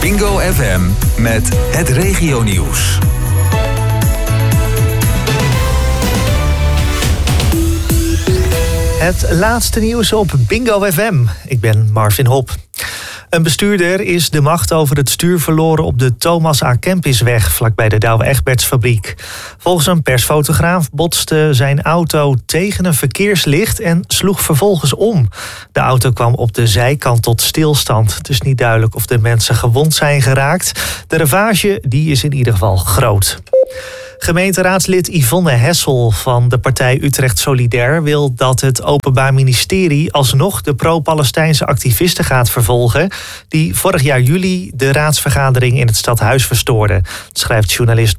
Bingo FM met het regionieuws. Het laatste nieuws op Bingo FM. Ik ben Marvin Hop. Een bestuurder is de macht over het stuur verloren op de Thomas A. Kempisweg, vlakbij de Douwe Egbertsfabriek. Volgens een persfotograaf botste zijn auto tegen een verkeerslicht en sloeg vervolgens om. De auto kwam op de zijkant tot stilstand. Het is niet duidelijk of de mensen gewond zijn geraakt. De ravage die is in ieder geval groot. Gemeenteraadslid Yvonne Hessel van de partij Utrecht Solidair wil dat het Openbaar Ministerie alsnog de pro-Palestijnse activisten gaat vervolgen die vorig jaar juli de raadsvergadering in het stadhuis verstoorden, schrijft journalist